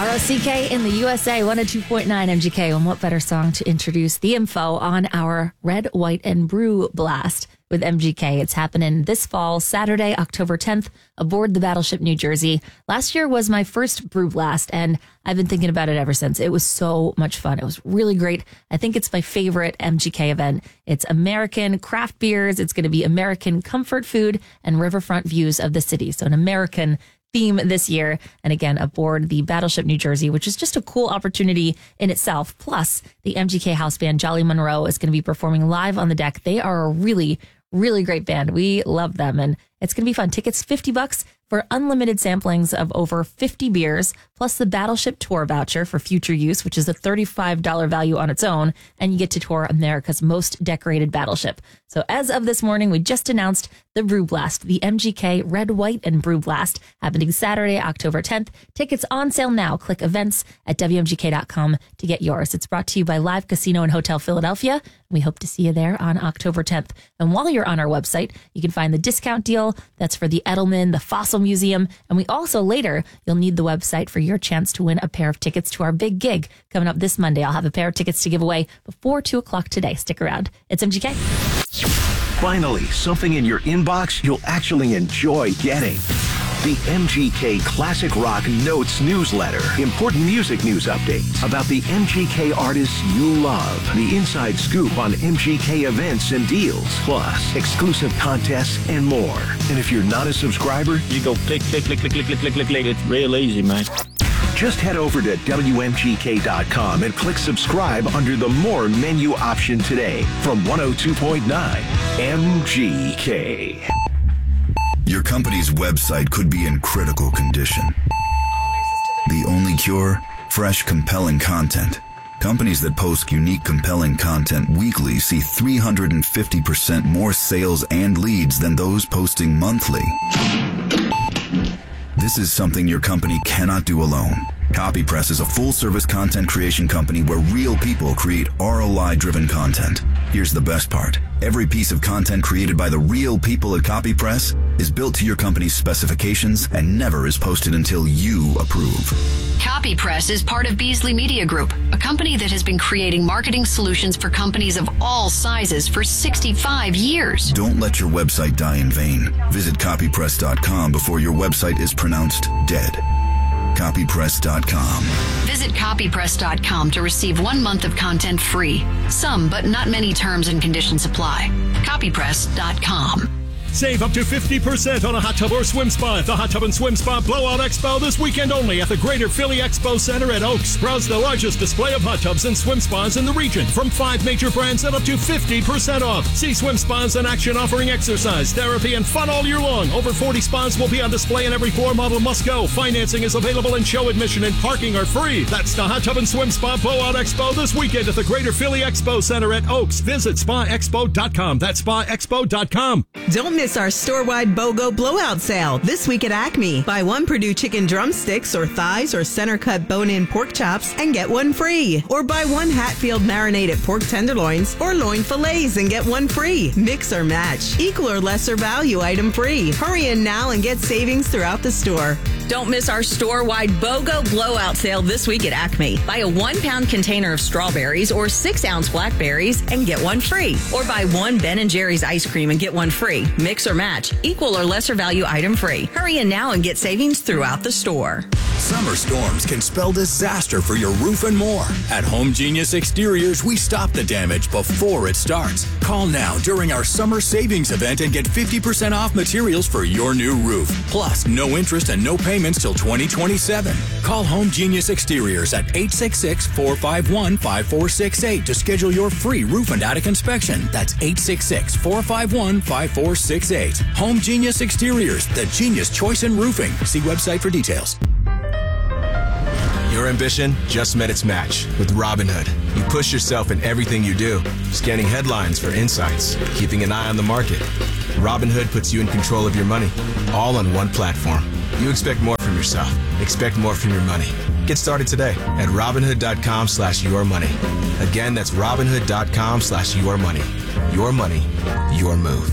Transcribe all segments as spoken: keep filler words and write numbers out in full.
R O C K in the U S A, one oh two point nine M G K. And what better song to introduce the info on our Red, White, and Brew Blast with M G K. It's happening this fall, Saturday, October tenth, aboard the Battleship New Jersey. Last year was my first Brew Blast, and I've been thinking about it ever since. It was so much fun. It was really great. I think it's my favorite M G K event. It's American craft beers. It's going to be American comfort food and riverfront views of the city. So an American theme this year, and again aboard the Battleship New Jersey, which is just a cool opportunity in itself. Plus, the M G K house band Jolly Monroe is going to be performing live on the deck. They are a really, really great band. We love them, and it's going to be fun. Tickets fifty bucks for unlimited samplings of over fifty beers, plus the Battleship Tour voucher for future use, which is a thirty-five dollars value on its own, and you get to tour America's most decorated battleship. So as of this morning, we just announced the Brew Blast, the M G K Red, White, and Brew Blast, happening Saturday, October tenth. Tickets on sale now. Click events at W M G K dot com to get yours. It's brought to you by Live Casino and Hotel Philadelphia. We hope to see you there on October tenth. And while you're on our website, you can find the discount deal. That's for the Edelman, the Fossil Museum. And we also later, you'll need the website for your chance to win a pair of tickets to our big gig coming up this Monday. I'll have a pair of tickets to give away before two o'clock today. Stick around. It's M G K. Finally, something in your inbox you'll actually enjoy getting. The M G K Classic Rock Notes newsletter. Important music news updates about the M G K artists you love. The inside scoop on M G K events and deals. Plus, exclusive contests and more. And if you're not a subscriber, you go click, click, click, click, click, click, click, click, click. It's real easy, man. Just head over to W M G K dot com and click subscribe under the More menu option today from one oh two point nine M G K. Your company's website could be in critical condition. The only cure? Fresh, compelling content. Companies that post unique, compelling content weekly see three hundred fifty percent more sales and leads than those posting monthly. This is something your company cannot do alone. CopyPress is a full-service content creation company where real people create R O I-driven content. Here's the best part. Every piece of content created by the real people at CopyPress is built to your company's specifications and never is posted until you approve. CopyPress is part of Beasley Media Group, a company that has been creating marketing solutions for companies of all sizes for sixty-five years. Don't let your website die in vain. Visit copypress dot com before your website is pronounced dead. copypress dot com. Visit copypress dot com to receive one month of content free. Some, but not many terms and conditions apply. copypress dot com. Save up to fifty percent on a hot tub or swim spa at the Hot Tub and Swim Spa Blowout Expo this weekend only at the Greater Philly Expo Center at Oaks. Browse the largest display of hot tubs and swim spas in the region from five major brands at up to fifty percent off. See swim spas in action offering exercise, therapy, and fun all year long. Over forty spas will be on display and every floor model must go. Financing is available and show admission and parking are free. That's the Hot Tub and Swim Spa Blowout Expo this weekend at the Greater Philly Expo Center at Oaks. Visit spa expo dot com. That's spa expo dot com. Don't miss our store-wide BOGO blowout sale this week at Acme. Buy one Purdue chicken drumsticks or thighs or center-cut bone-in pork chops and get one free. Or buy one Hatfield marinated pork tenderloins or loin fillets and get one free. Mix or match. Equal or lesser value item free. Hurry in now and get savings throughout the store. Don't miss our store-wide BOGO blowout sale this week at Acme. Buy a one-pound container of strawberries or six-ounce blackberries and get one free. Or buy one Ben and Jerry's ice cream and get one free. Mix or match. Equal or lesser value item free. Hurry in now and get savings throughout the store. Summer storms can spell disaster for your roof and more. At Home Genius Exteriors, we stop the damage before it starts. Call now during our summer savings event and get fifty percent off materials for your new roof. Plus, no interest and no payments till twenty twenty-seven. Call Home Genius Exteriors at eight six six, four five one, five four six eight to schedule your free roof and attic inspection. That's eight six six, four five one, five four six eight. Home Genius Exteriors, the genius choice in roofing. See website for details. Your ambition just met its match with Robinhood. You push yourself in everything you do, scanning headlines for insights, keeping an eye on the market. Robinhood puts you in control of your money, all on one platform. You expect more from yourself. Expect more from your money. Get started today at Robinhood.com slash your money. Again, that's Robinhood.com slash your money. Your money, your move.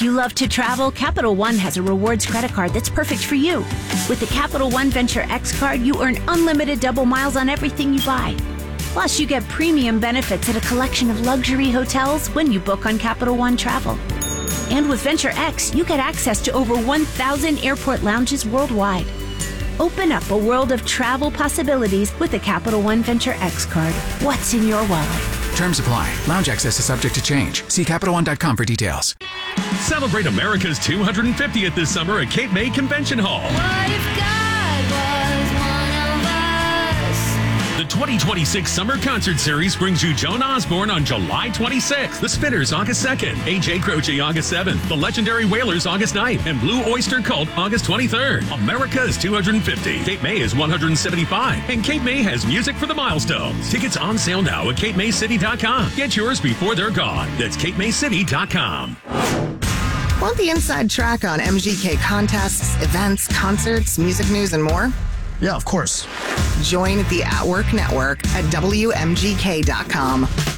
If you love to travel, Capital One has a rewards credit card that's perfect for you. With the Capital One Venture X card, you earn unlimited double miles on everything you buy. Plus, you get premium benefits at a collection of luxury hotels when you book on Capital One Travel. And with Venture X, you get access to over one thousand airport lounges worldwide. Open up a world of travel possibilities with the Capital One Venture X card. What's in your wallet? Terms apply. Lounge access is subject to change. See Capital One dot com for details. Celebrate America's two hundred fiftieth this summer at Cape May Convention Hall. What if God was one of us? The twenty twenty-six Summer Concert Series brings you Joan Osborne on July twenty-sixth, The Spinners August second, A J Croce August seventh, The Legendary Wailers August ninth, and Blue Oyster Cult August twenty-third. America is two hundred fifty, Cape May is one hundred seventy-five, and Cape May has music for the milestones. Tickets on sale now at cape may city dot com. Get yours before they're gone. That's cape may city dot com. Want the inside track on M G K contests, events, concerts, music news, and more? Yeah, of course. Join the At Work Network at W M G K dot com.